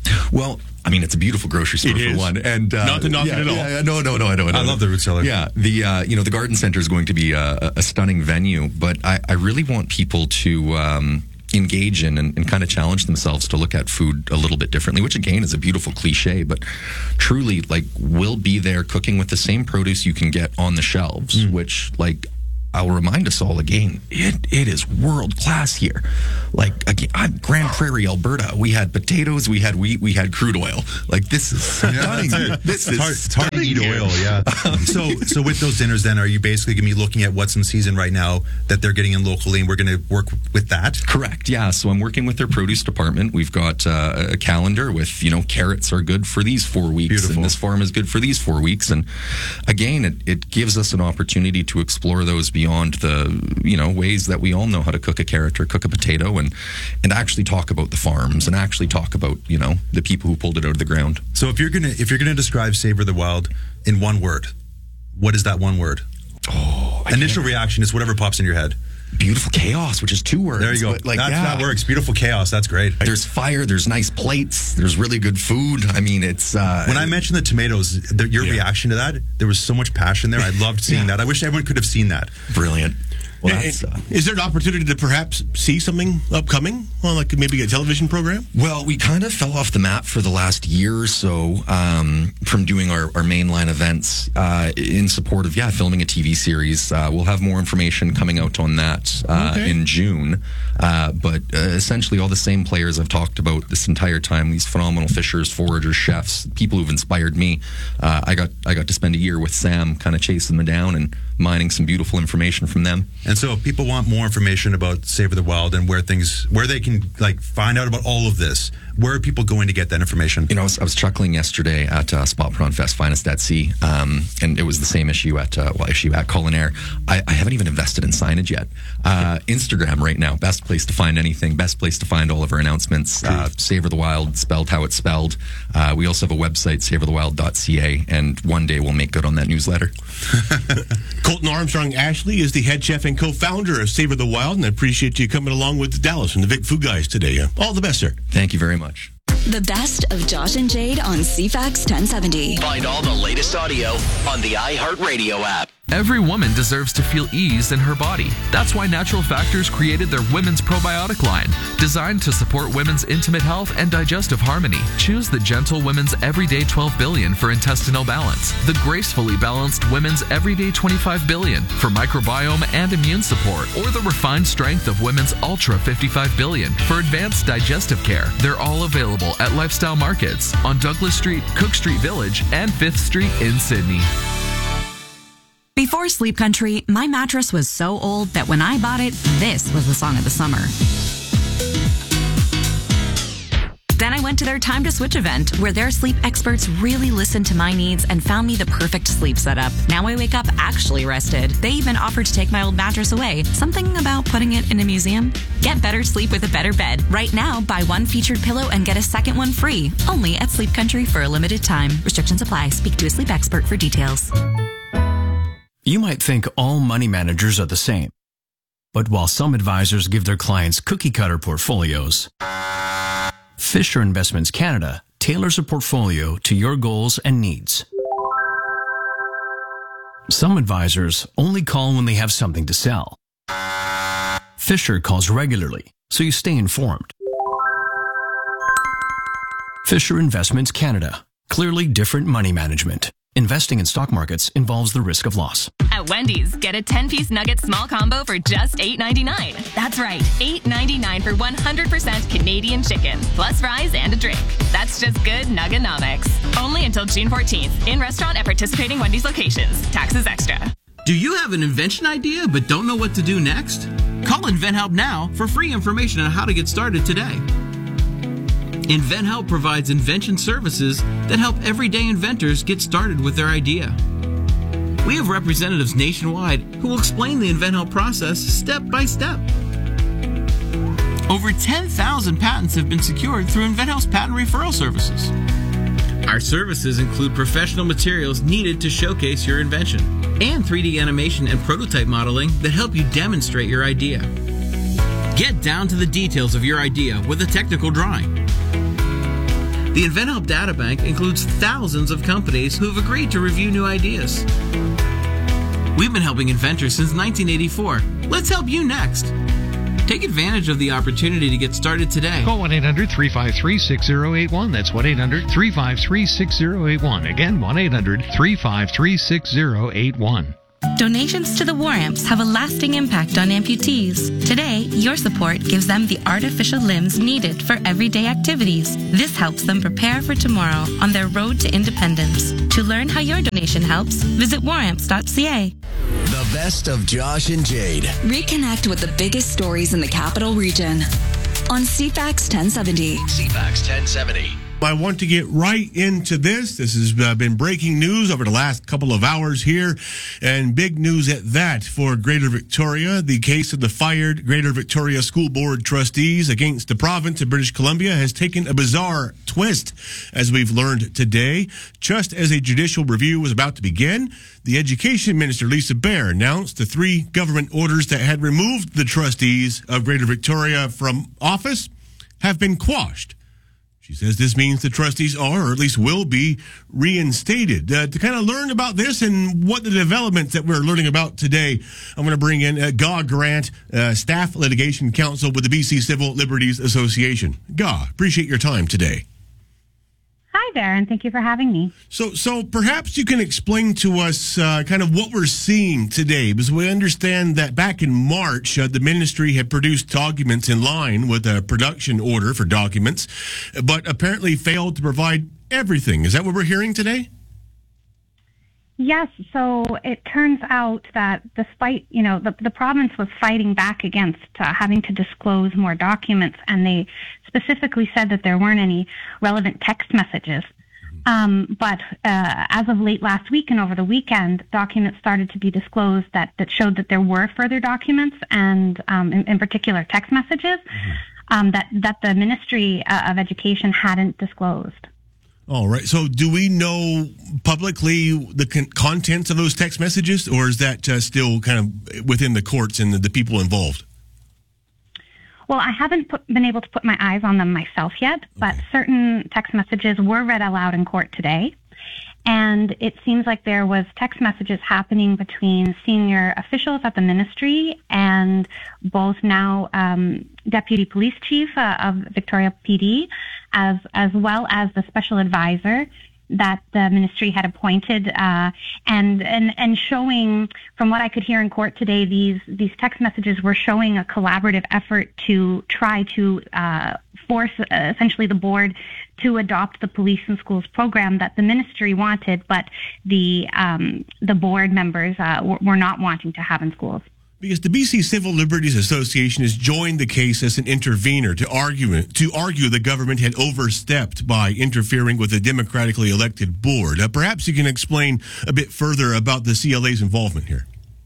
Well, I mean, it's a beautiful grocery store It for is. one, and uh, Not to knock yeah, it at all. Yeah, no, no, no, I don't. I love the root cellar. Yeah, the uh, you know the garden center is going to be a, a stunning venue, but I, I really want people to um, engage in and, and kind of challenge themselves to look at food a little bit differently. Which again is a beautiful cliche, but truly, like, we'll be there cooking with the same produce you can get on the shelves, mm. which like. I'll remind us all again, it it is world class here. Like, again, I'm Grand Prairie, Alberta. We had potatoes, we had wheat, we had crude oil. Like, this is stunning. Yeah, this it's is hard, it's hard to eat here. oil, yeah. so, so with those dinners, then, are you basically going to be looking at what's in season right now that they're getting in locally, and we're going to work with that? Correct. Yeah. So I'm working with their produce department. We've got uh, a calendar with, you know, carrots are good for these four weeks, Beautiful. and this farm is good for these four weeks. And again, it, it gives us an opportunity to explore those beyond the, you know, ways that we all know how to cook a carrot or cook a potato, and and actually talk about the farms and actually talk about, you know, the people who pulled it out of the ground. So if you're gonna if you're gonna describe Savor the Wild in one word, what is that one word? Oh, I initial can't. reaction is whatever pops in your head. Beautiful chaos, which is two words. There you go. But, like, That's, yeah. That works. Beautiful chaos. That's great. There's fire. There's nice plates. There's really good food. I mean, it's uh, when I mentioned the tomatoes, the, your yeah. reaction to that, there was so much passion there. I loved seeing Yeah. that. I wish everyone could have seen that. Brilliant. Well, And- that's, uh, is there an opportunity to perhaps see something upcoming on, like, maybe a television program? Well, we kind of fell off the map for the last year or so um, from doing our, our mainline events uh, in support of, yeah, filming a T V series. Uh, we'll have more information coming out on that uh, Okay. in June. Uh, but uh, essentially all the same players I've talked about this entire time, these phenomenal fishers, foragers, chefs, people who've inspired me. Uh, I got I got to spend a year with Sam kind of chasing them down and mining some beautiful information from them. And so if people want more information about Savor the Wild and where things, where they can like find out about all of this, where are people going to get that information? You know, I was, I was chuckling yesterday at uh, Spot Prawn Fest, Finest at Sea, um, and it was the same issue at uh, well, issue at Culinaire. I, I haven't even invested in signage yet. Uh, Instagram right now, best place to find anything, best place to find all of our announcements. Uh, Savor the Wild, spelled how it's spelled. Uh, we also have a website, savor the wild dot c a, and one day we'll make good on that newsletter. Colton Armstrong Ashley is the head chef and co-founder of Savor the Wild, and I appreciate you coming along with Dallas and the Vic Food Guys today. All the best, sir. Thank you very much. The best of Josh and Jade on C FAX ten seventy. Find all the latest audio on the iHeartRadio app. Every woman deserves to feel ease in her body. That's why Natural Factors created their Women's Probiotic line, designed to support women's intimate health and digestive harmony. Choose the Gentle Women's Everyday twelve billion for intestinal balance, the Gracefully Balanced Women's Everyday twenty-five billion for microbiome and immune support, or the Refined Strength of Women's Ultra fifty-five billion for advanced digestive care. They're all available at Lifestyle Markets on Douglas Street, Cook Street Village, and fifth Street in Sydney. Before Sleep Country, my mattress was so old that when I bought it, this was the song of the summer. Then I went to their Time to Switch event, where their sleep experts really listened to my needs and found me the perfect sleep setup. Now I wake up actually rested. They even offered to take my old mattress away. Something about putting it in a museum? Get better sleep with a better bed. Right now, buy one featured pillow and get a second one free. Only at Sleep Country for a limited time. Restrictions apply. Speak to a sleep expert for details. You might think all money managers are the same. But while some advisors give their clients cookie-cutter portfolios, Fisher Investments Canada tailors a portfolio to your goals and needs. Some advisors only call when they have something to sell. Fisher calls regularly, so you stay informed. Fisher Investments Canada. Clearly different money management. Investing in stock markets involves the risk of loss. At Wendy's, get a ten-piece nugget small combo for just eight ninety-nine. That's right, eight ninety-nine for one hundred percent Canadian chicken, plus fries and a drink. That's just good Nugganomics. Only until June fourteenth, in restaurant at participating Wendy's locations. Taxes extra. Do you have an invention idea but don't know what to do next? Call InventHelp now for free information on how to get started today. InventHelp provides invention services that help everyday inventors get started with their idea. We have representatives nationwide who will explain the InventHelp process step by step. Over ten thousand patents have been secured through InventHelp's patent referral services. Our services include professional materials needed to showcase your invention and three D animation and prototype modeling that help you demonstrate your idea. Get down to the details of your idea with a technical drawing. The InventHelp Data Bank includes thousands of companies who've agreed to review new ideas. We've been helping inventors since nineteen eighty-four. Let's help you next. Take advantage of the opportunity to get started today. Call one eight hundred three five three six zero eight one. That's one eight hundred three five three six zero eight one. Again, one eight hundred three five three six zero eight one. Donations to the War Amps have a lasting impact on amputees. Today, your support gives them the artificial limbs needed for everyday activities. This helps them prepare for tomorrow on their road to independence. To learn how your donation helps, visit war amps dot c a. The best of Josh and Jade. Reconnect with the biggest stories in the capital region on C FAX ten seventy. C FAX ten seventy. I want to get right into this. This has uh, been breaking news over the last couple of hours here, and big news at that for Greater Victoria. The case of the fired Greater Victoria School Board trustees against the province of British Columbia has taken a bizarre twist, as we've learned today. Just as a judicial review was about to begin, the Education Minister, Lisa Bair, announced the three government orders that had removed the trustees of Greater Victoria from office have been quashed. She says this means the trustees are, or at least will be, reinstated. Uh, to kind of learn about this and what the developments that we're learning about today, I'm going to bring in uh, Gaw Grant, uh, Staff Litigation Counsel with the B C Civil Liberties Association. Gaw, appreciate your time today. Hi there, and thank you for having me. So, so perhaps you can explain to us uh, kind of what we're seeing today, because we understand that back in March, uh, the ministry had produced documents in line with a production order for documents, but apparently failed to provide everything. Is that what we're hearing today? Yes, so it turns out that despite, you know, the, the province was fighting back against uh, having to disclose more documents, and they specifically said that there weren't any relevant text messages. Um, but uh, as of late last week and over the weekend, documents started to be disclosed that, that showed that there were further documents, and um, in, in particular text messages, um, that, that the Ministry uh, of Education hadn't disclosed. All right. So do we know publicly the con- contents of those text messages, or is that uh, still kind of within the courts and the, the people involved? Well, I haven't put, been able to put my eyes on them myself yet, but okay. Certain text messages were read aloud in court today. And it seems like there was text messages happening between senior officials at the ministry and both now um, Deputy Police Chief uh, of Victoria P D, as as well as the special advisor that the ministry had appointed, uh, and and and showing, from what I could hear in court today, these these text messages were showing a collaborative effort to try to uh, force uh, essentially the board to adopt the police and schools program that the ministry wanted, but the um, the board members uh, were, were not wanting to have in schools. Because the B C Civil Liberties Association has joined the case as an intervener to argue to argue the government had overstepped by interfering with a democratically elected board. Uh, perhaps you can explain a bit further about the C L A's involvement here.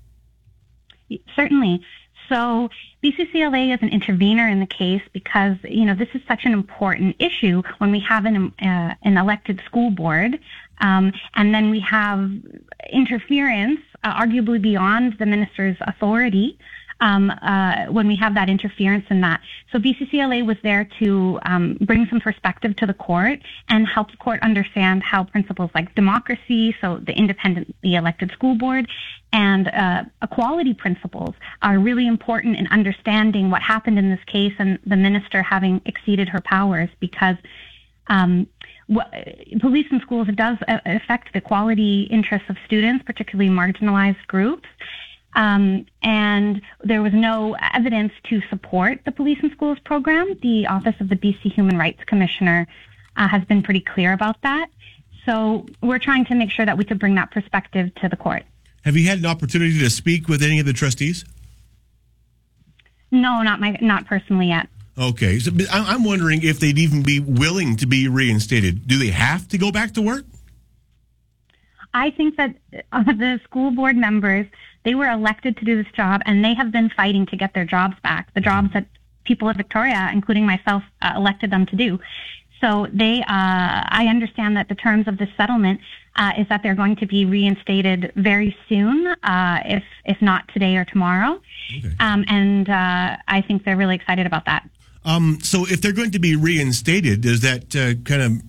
Certainly. So B C C L A is an intervener in the case because, you know, this is such an important issue when we have an uh, an elected school board, um, and then we have interference, uh, arguably beyond the minister's authority, um, uh, when we have that interference in that. So B C C L A was there to um, bring some perspective to the court and help the court understand how principles like democracy, so the independently elected school board, and uh, equality principles are really important in understanding what happened in this case and the minister having exceeded her powers, because um, what, police in schools, it does affect the equality interests of students, particularly marginalized groups. Um, and there was no evidence to support the police in schools program. The Office of the B C Human Rights Commissioner uh, has been pretty clear about that. So we're trying to make sure that we could bring that perspective to the court. Have you had an opportunity to speak with any of the trustees? No, not my, not personally yet. Okay, so I'm wondering if they'd even be willing to be reinstated. Do they have to go back to work? I think that uh, the school board members, they were elected to do this job, and they have been fighting to get their jobs back, the jobs that people of Victoria, including myself, uh, elected them to do. So they, uh, I understand that the terms of this settlement uh, is that they're going to be reinstated very soon, uh, if if not today or tomorrow. Okay. Um, and uh, I think they're really excited about that. Um, so if they're going to be reinstated, does that uh, kind of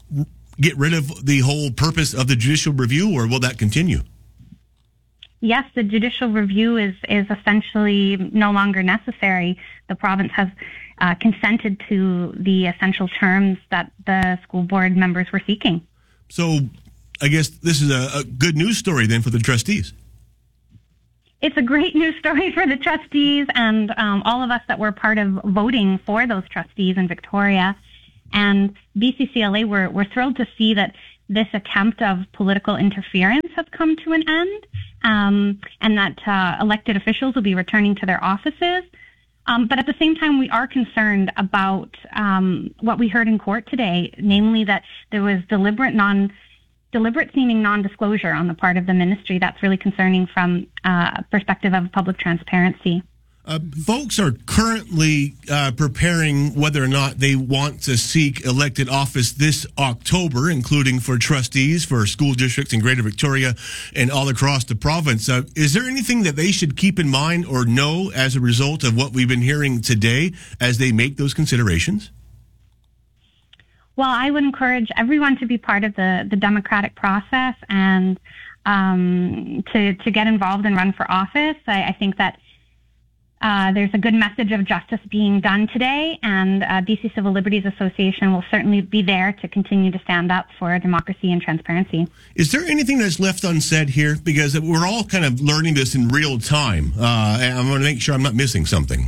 get rid of the whole purpose of the judicial review, or will that continue? Yes, the judicial review is, is essentially no longer necessary. The province has uh, consented to the essential terms that the school board members were seeking. So I guess this is a, a good news story then for the trustees. It's a great news story for the trustees and um, all of us that were part of voting for those trustees in Victoria. And B C C L A, we're, we're thrilled to see that this attempt of political interference has come to an end, um, and that uh, elected officials will be returning to their offices. Um, but at the same time, we are concerned about um, what we heard in court today, namely that there was deliberate non deliberate seeming non-disclosure on the part of the ministry. That's really concerning from uh, a perspective of public transparency. Uh, folks are currently uh, preparing whether or not they want to seek elected office this October, including for trustees for school districts in Greater Victoria and all across the province. Uh, is there anything that they should keep in mind or know as a result of what we've been hearing today as they make those considerations? Well, I would encourage everyone to be part of the, the democratic process and um, to, to get involved and run for office. I, I think that Uh, there's a good message of justice being done today, and uh, B C Civil Liberties Association will certainly be there to continue to stand up for democracy and transparency. Is there anything that's left unsaid here? Because we're all kind of learning this in real time, uh, and I want to make sure I'm not missing something.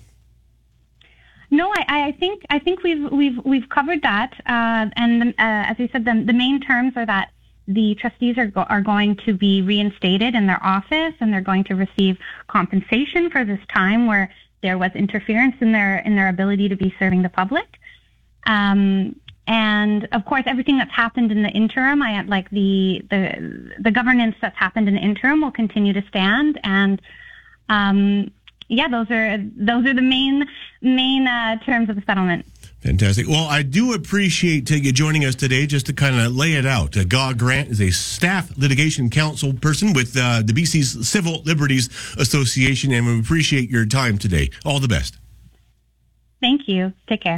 No, I, I think I think we've we've we've covered that, uh, and uh, as I said, the, the main terms are that the trustees are, go- are going to be reinstated in their office, and they're going to receive compensation for this time where there was interference in their in their ability to be serving the public. Um, and of course, everything that's happened in the interim, I like the the the governance that's happened in the interim will continue to stand. And um, yeah, those are those are the main main uh, terms of the settlement. Fantastic. Well, I do appreciate uh, you joining us today just to kind of lay it out. Uh, Gaw Grant is a staff litigation counsel person with uh, the B C's Civil Liberties Association, and we appreciate your time today. All the best. Thank you. Take care.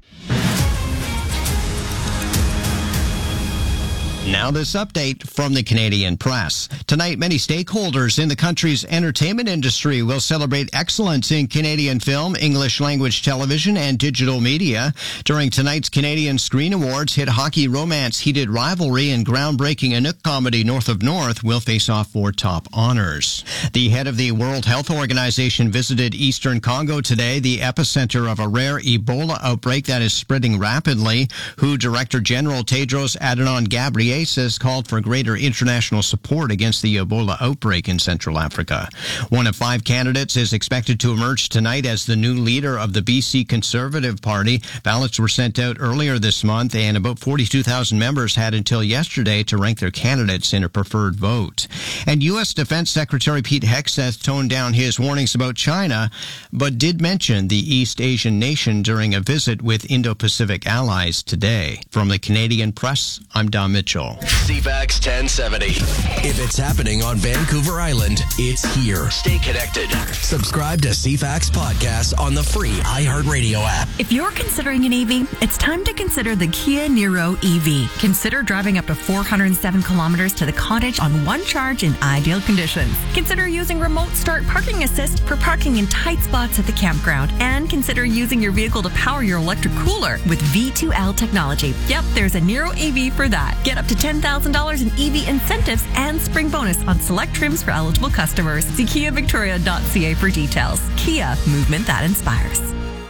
Now this update from the Canadian Press. Tonight, many stakeholders in the country's entertainment industry will celebrate excellence in Canadian film, English language television, and digital media. During tonight's Canadian Screen Awards, hit hockey romance Heated Rivalry and groundbreaking Inuk comedy North of North will face off for top honors. The head of the World Health Organization visited Eastern Congo today, the epicenter of a rare Ebola outbreak that is spreading rapidly. W H O Director General Tedros Adhanom Ghebreyesus has called for greater international support against the Ebola outbreak in Central Africa. One of five candidates is expected to emerge tonight as the new leader of the B C Conservative Party. Ballots were sent out earlier this month, and about forty-two thousand members had until yesterday to rank their candidates in a preferred vote. And U S Defense Secretary Pete Hegseth toned down his warnings about China, but did mention the East Asian nation during a visit with Indo-Pacific allies today. From the Canadian Press, I'm Don Mitchell. C FAX ten seventy. If it's happening on Vancouver Island, it's here. Stay connected. Subscribe to C FAX Podcast on the free iHeartRadio app. If you're considering an E V, it's time to consider the Kia Niro E V. Consider driving up to four hundred seven kilometers to the cottage on one charge in ideal conditions. Consider using remote start parking assist for parking in tight spots at the campground. And consider using your vehicle to power your electric cooler with V two L technology. Yep, there's a Niro E V for that. Get up to ten thousand dollars in E V incentives and spring bonus on select trims for eligible customers. See kia victoria dot c a for details. Kia, movement that inspires.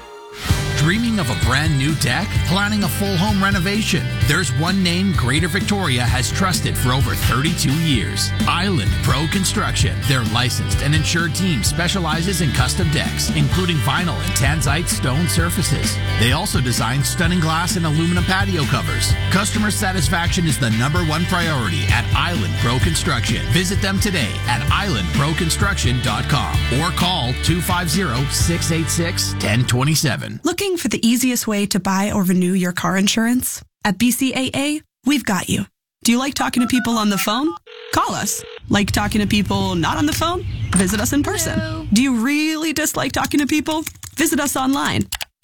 Dreaming of a brand new deck? Planning a full home renovation? There's one name Greater Victoria has trusted for over thirty-two years. Island Pro Construction. Their licensed and insured team specializes in custom decks, including vinyl and tanzite stone surfaces. They also design stunning glass and aluminum patio covers. Customer satisfaction is the number one priority at Island Pro Construction. Visit them today at island pro construction dot com or call two five zero, six eight six, one zero two seven. Looking for the easiest way to buy or renew your car insurance? At B C A A, we've got you. Do you like talking to people on the phone? Call us. Like talking to people not on the phone? Visit us in person. Hello. Do you really dislike talking to people? Visit us online.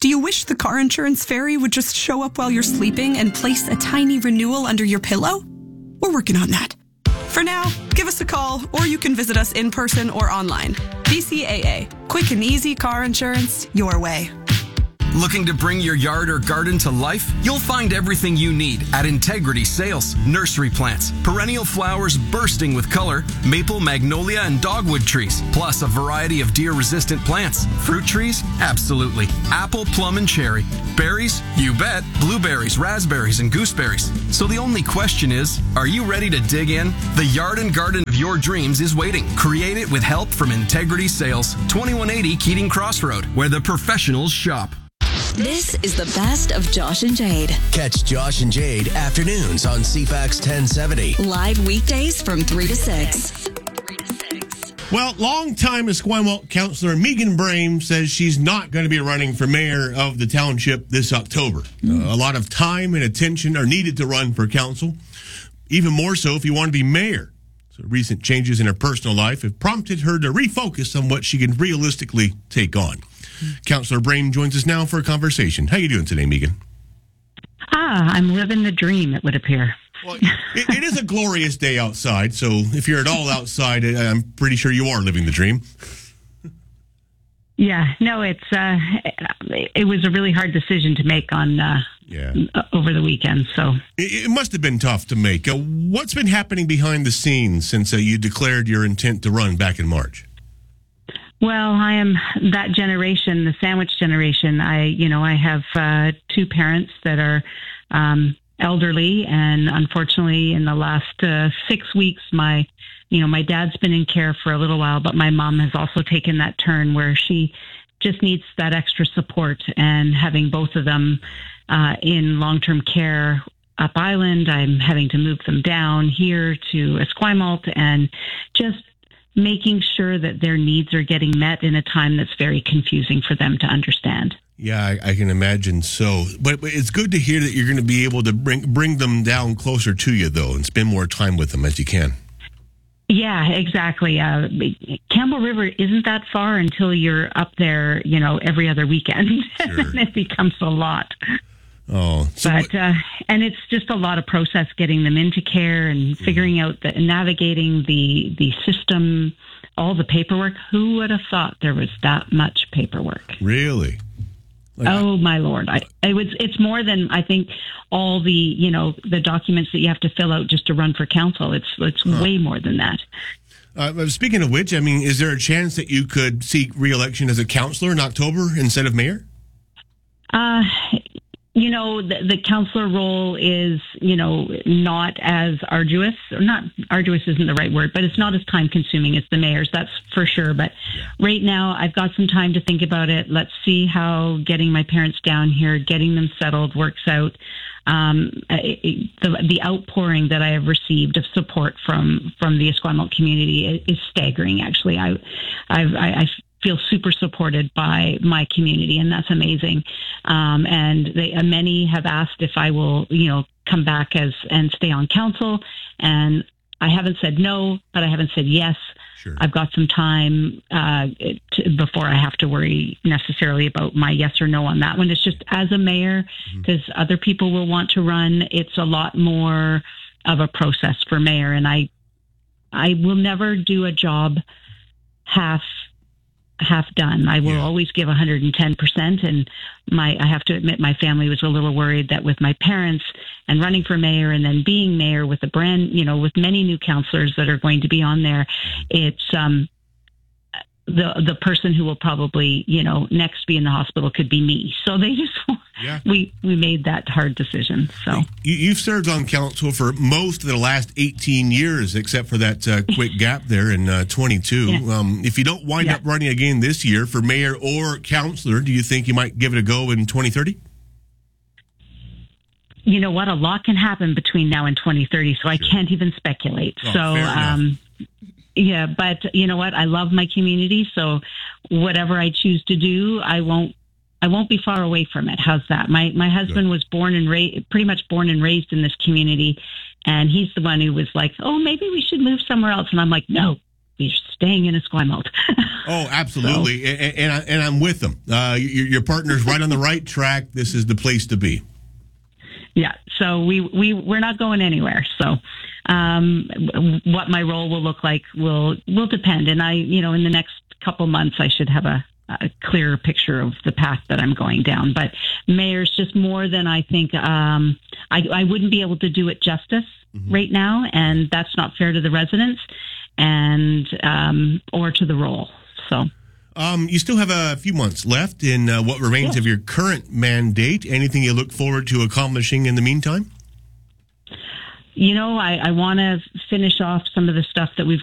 Do you wish the car insurance fairy would just show up while you're sleeping and place a tiny renewal under your pillow? We're working on that. For now, give us a call or you can visit us in person or online. B C A A. Quick and easy car insurance your way. Looking to bring your yard or garden to life? You'll find everything you need at Integrity Sales. Nursery plants, perennial flowers bursting with color, maple, magnolia, and dogwood trees, plus a variety of deer-resistant plants. Fruit trees? Absolutely. Apple, plum, and cherry. Berries? You bet. Blueberries, raspberries, and gooseberries. So the only question is, are you ready to dig in? The yard and garden of your dreams is waiting. Create it with help from Integrity Sales. twenty-one eighty Keating Crossroad, where the professionals shop. This is the best of Josh and Jade. Catch Josh and Jade afternoons on C FAX ten seventy. Live weekdays from three to six. Well, longtime Esquimalt councillor Megan Brame says she's not going to be running for mayor of the township this October. Mm. Uh, a lot of time and attention are needed to run for council, even more so if you want to be mayor. So recent changes in her personal life have prompted her to refocus on what she can realistically take on. Councillor Brame joins us now for a conversation. How are you doing today, Megan? Ah, I'm living the dream, it would appear. Well, it, it is a glorious day outside, so if you're at all outside, I'm pretty sure you are living the dream. Yeah, no, it's uh, it was a really hard decision to make on uh, yeah. over the weekend. So it, it must have been tough to make. Uh, what's been happening behind the scenes since uh, you declared your intent to run back in March? Well, I am that generation, the sandwich generation. I, you know, I have uh, two parents that are um, elderly, and unfortunately, in the last uh, six weeks, my, you know, my dad's been in care for a little while, but my mom has also taken that turn where she just needs that extra support. And having both of them uh, in long-term care up island, I'm having to move them down here to Esquimalt, and just making sure that their needs are getting met in a time that's very confusing for them to understand. Yeah, I, I can imagine so. But, but it's good to hear that you're going to be able to bring bring them down closer to you, though, and spend more time with them as you can. Yeah, exactly. Uh, Campbell River isn't that far until you're up there, you know, every other weekend. Sure. And it becomes a lot. Oh, so but uh, and it's just a lot of process getting them into care and figuring mm. out the navigating the the system, all the paperwork. Who would have thought there was that much paperwork? Really? Like, oh my Lord! I it was it's more than I think all the you know the documents that you have to fill out just to run for council. It's it's huh. way more than that. Uh, speaking of which, I mean, is there a chance that you could seek re-election as a councillor in October instead of mayor? Uh. You know, the, the counselor role is, you know, not as arduous, or not arduous isn't the right word, but it's not as time consuming as the mayor's, that's for sure. But right now I've got some time to think about it. Let's see how getting my parents down here, getting them settled works out. Um, it, the, the outpouring that I have received of support from, from the Esquimalt community is, is staggering. Actually, I, I've, I, I feel super supported by my community, and that's amazing. Um, and they, uh, many have asked if I will, you know, come back as and stay on council. And I haven't said no, but I haven't said yes. Sure. I've got some time uh, to, before I have to worry necessarily about my yes or no on that one. It's just as a mayor, because mm-hmm. other people will want to run. It's a lot more of a process for mayor, and I, I will never do a job half. half done. I will yeah. always give one hundred ten percent. And my, I have to admit, my family was a little worried that with my parents and running for mayor and then being mayor with a brand, you know, with many new councillors that are going to be on there, it's, um, the, the person who will probably, you know, next be in the hospital could be me. So they just, yeah. we, we made that hard decision. So you, you've served on council for most of the last eighteen years, except for that uh, quick gap there in uh, twenty-two. Yeah. Um, if you don't wind yeah. up running again this year for mayor or councillor, do you think you might give it a go in twenty thirty? You know what? A lot can happen between now and twenty thirty, so sure. I can't even speculate. Oh, so, um, yeah, but you know what? I love my community, so whatever I choose to do, I won't. I won't be far away from it. How's that? My my husband was born and raised, pretty much born and raised in this community, and he's the one who was like, "Oh, maybe we should move somewhere else." And I'm like, "No, you're staying in Esquimalt. Oh, absolutely. So, and, and, I, and I'm with them. Uh, your, your partner's right on the right track. This is the place to be. Yeah. So we, we, we're not going anywhere. So, um, what my role will look like will, will depend. And I, you know, in the next couple months, I should have a, a clearer picture of the path that I'm going down. But mayor's just more than I think, um, I, I wouldn't be able to do it justice mm-hmm. right now. And that's not fair to the residents and, um, or to the role. So, um, you still have a few months left in uh, what remains yeah. of your current mandate. Anything you look forward to accomplishing in the meantime? You know, I, I want to finish off some of the stuff that we've